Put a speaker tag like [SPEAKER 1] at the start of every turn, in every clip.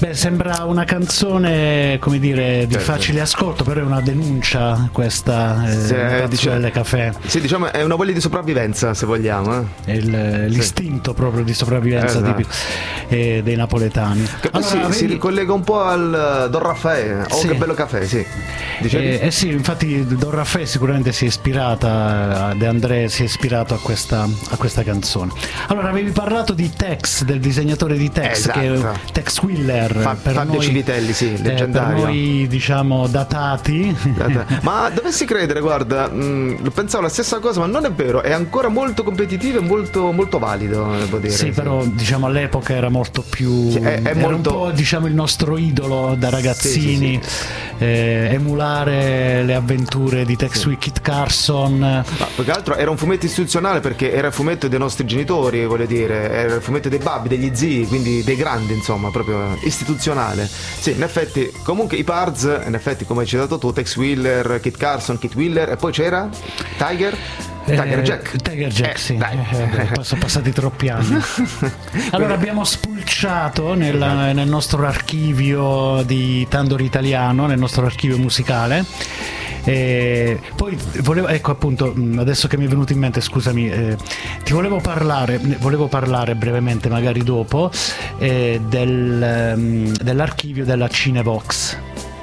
[SPEAKER 1] Beh, sembra una canzone, come dire, di
[SPEAKER 2] Certo.
[SPEAKER 1] facile ascolto, però è una denuncia questa, delle caffè.
[SPEAKER 2] Sì, diciamo è una voglia di sopravvivenza, se vogliamo.
[SPEAKER 1] È l'istinto proprio di sopravvivenza
[SPEAKER 2] Esatto.
[SPEAKER 1] tipico dei napoletani.
[SPEAKER 2] Che poi si ricollega un po' al Don Raffaele. Oh,
[SPEAKER 1] Sì.
[SPEAKER 2] che bello caffè, sì. Dicevi?
[SPEAKER 1] Sì, infatti Don Raffaele sicuramente si è ispirata, De André si è ispirato a questa canzone. Allora, avevi parlato di Tex, del disegnatore di Tex,
[SPEAKER 2] Esatto.
[SPEAKER 1] che è Tex Willer, per
[SPEAKER 2] Fabio
[SPEAKER 1] noi,
[SPEAKER 2] Civitelli, sì,
[SPEAKER 1] per
[SPEAKER 2] leggendario.
[SPEAKER 1] noi diciamo datati.
[SPEAKER 2] Ma dovessi credere, guarda, pensavo la stessa cosa, ma non è vero, è ancora molto competitivo e molto, molto valido, devo dire.
[SPEAKER 1] Sì, però diciamo all'epoca era molto più
[SPEAKER 2] Sì, è
[SPEAKER 1] era
[SPEAKER 2] molto...
[SPEAKER 1] un po', diciamo, il nostro idolo da ragazzini. Emulare le avventure di Tex Kit Carson.
[SPEAKER 2] Ma più che altro era un fumetto istituzionale, perché era il fumetto dei nostri genitori, voglio dire, era il fumetto dei babbi, degli zii, quindi dei grandi, insomma, proprio istituzionale. Sì, in effetti, comunque i Pards, in effetti, come hai citato tu, Tex Willer, Kit Carson, Kit Willer, e poi c'era Tiger Jack.
[SPEAKER 1] Tiger Jack, sì.
[SPEAKER 2] dai.
[SPEAKER 1] Sono passati troppi anni. Allora abbiamo spulciato nel nostro archivio di Tandori Italiano, nel nostro archivio musicale. Poi volevo, ecco appunto, adesso che mi è venuto in mente, scusami, ti volevo parlare brevemente, magari dopo, dell'archivio della Cinevox.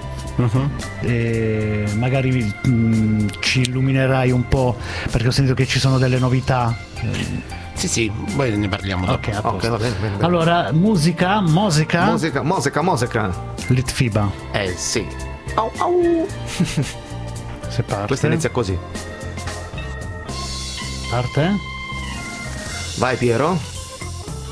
[SPEAKER 1] Magari ci illuminerai un po', perché ho sentito che ci sono delle novità.
[SPEAKER 3] Sì, poi ne parliamo dopo.
[SPEAKER 1] Ok, a posto.
[SPEAKER 2] Va bene.
[SPEAKER 1] Allora, musica Litfiba.
[SPEAKER 2] Sì. Au.
[SPEAKER 1] Se parte.
[SPEAKER 2] Questa inizia così.
[SPEAKER 1] Parte?
[SPEAKER 2] Vai Piero.